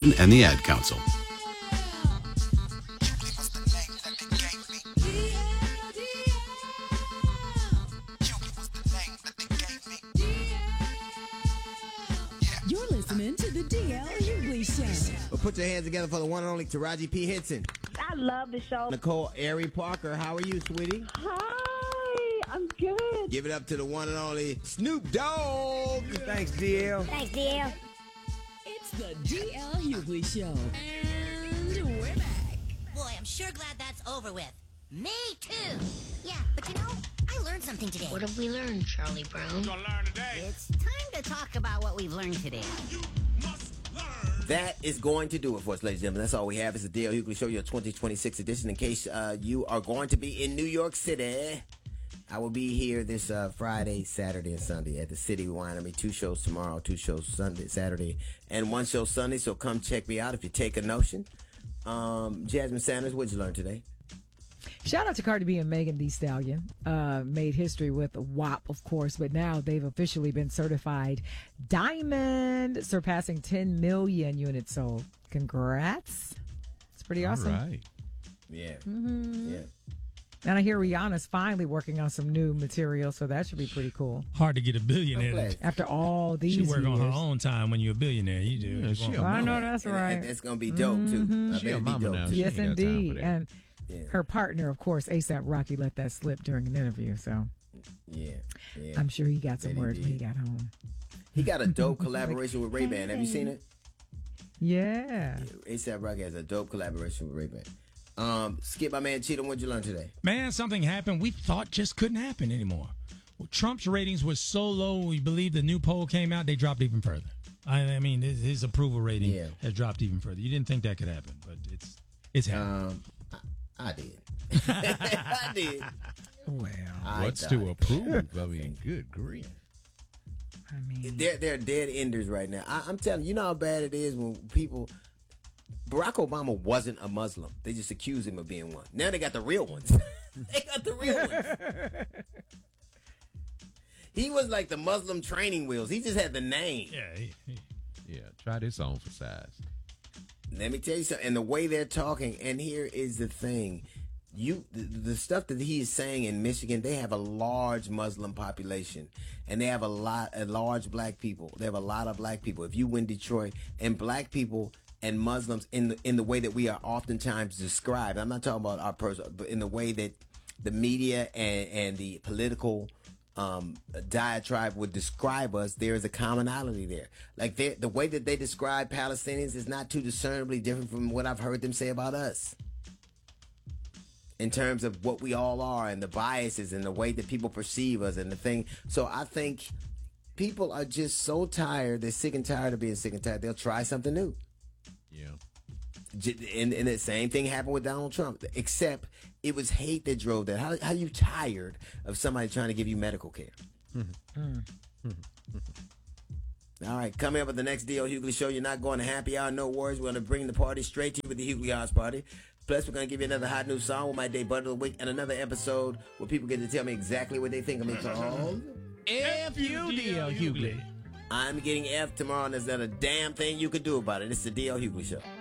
and the Ad Council. You're listening to the DL Hughley Show. Well, put your hands together for the one and only Taraji P. Henson. I love the show. Nicole Ari Parker, how are you, sweetie? Hi, I'm good. Give it up to the one and only Snoop Dogg. Thanks, DL. Thanks, DL. It's the DL Hughley Show. And we're back. Boy, I'm sure glad that's over with. Me too. Yeah, but you know, I learned something today. What have we learned, Charlie Brown? It's time to talk about what we've learned today. That is going to do it for us, ladies and gentlemen. That's all we have. It's the DL Hughley Show, your 2026 edition. In case you are going to be in New York City, I will be here this Friday, Saturday, and Sunday at the City Winery. 2 shows tomorrow, 2 shows Saturday, and 1 show Sunday. So come check me out if you take a notion. Jasmine Sanders, what'd you learn today? Shout out to Cardi B and Megan Thee Stallion. Made history with WAP, of course, but now they've officially been certified diamond, surpassing 10 million units sold. Congrats. It's pretty awesome. All right. Yeah. Mm-hmm. Yeah. And I hear Rihanna's finally working on some new material, so that should be pretty cool. Hard to get a billionaire. After all these She work years. on her own time when you're a billionaire. You do. Yeah, she a I mama. know that's right. And that's going to be dope, too. I She bet a it be mama dope, now. too. She Yes, ain't got time for indeed. that. And Yeah. her partner, of course, ASAP Rocky, let that slip during an interview, so Yeah. I'm sure he got some Bet he words when he did. got home. He got a dope collaboration with Ray-Ban. Have you seen it? Yeah. A$AP Rocky has a dope collaboration with Ray-Ban. Skip, my man Cheatham, what'd you learn today? Man, something happened we thought just couldn't happen anymore. Well, Trump's ratings were so low, we believe the new poll came out, they dropped even further. I mean, his approval rating has dropped even further. You didn't think that could happen, but it's happened. I did. I did. Well, What's to approve? I mean, good grief. I mean, They're dead enders right now. I'm telling you, you know how bad it is when people. Barack Obama wasn't a Muslim. They just accused him of being one. Now they got the real ones. They got the real ones. He was like the Muslim training wheels. He just had the name. Yeah, try this on for size. Let me tell you something. And the way they're talking, and here is the thing. The stuff that he is saying in Michigan, they have a large Muslim population, and they have a large black people. They have a lot of black people. If you win Detroit, and black people and Muslims in the way that we are oftentimes described. I'm not talking about our personal, but in the way that the media and the political diatribe would describe us, there is a commonality there. Like the way that they describe Palestinians is not too discernibly different from what I've heard them say about us. In terms of what we all are and the biases and the way that people perceive us and the thing. So I think people are just so tired. They're sick and tired of being sick and tired. They'll try something new. Yeah. And the same thing happened with Donald Trump, except it was hate that drove that. How you tired of somebody trying to give you medical care? All right, coming up at the next DL Hughley Show, you're not going to happy hour, no worries. We're going to bring the party straight to you with the Hughley House Party. Plus, we're going to give you another hot new song with my day bundle of the week and another episode where people get to tell me exactly what they think of me called F-U-D-L Hughley. I'm getting F tomorrow, and there's not a damn thing you can do about it. It's the DL Hughley Show.